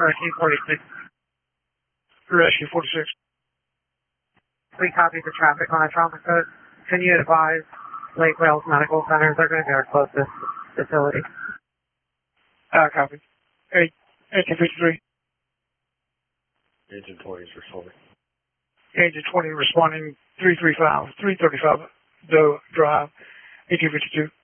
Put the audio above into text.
Rescue 46. Rescue 46. We copy the traffic on a trauma code. Can you advise Lake Wales Medical Center? They're going to be our closest facility. Copy. 1853. Agent 20 is responding. Agent 20 responding 335 Doe Drive, 1852.